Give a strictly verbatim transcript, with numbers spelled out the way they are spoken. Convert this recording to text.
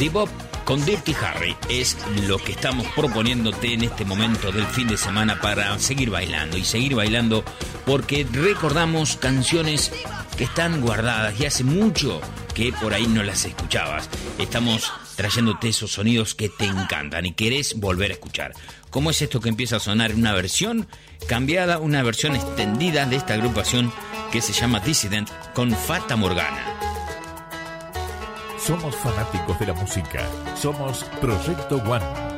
Bebop con Dirty Harry es lo que estamos proponiéndote en este momento del fin de semana para seguir bailando y seguir bailando porque recordamos canciones que están guardadas y hace mucho que por ahí no las escuchabas. Estamos trayéndote esos sonidos que te encantan y querés volver a escuchar. ¿Cómo es esto que empieza a sonar? Una versión cambiada, una versión extendida de esta agrupación que se llama Dissident con Fata Morgana. Somos fanáticos de la música. Somos Proyecto One.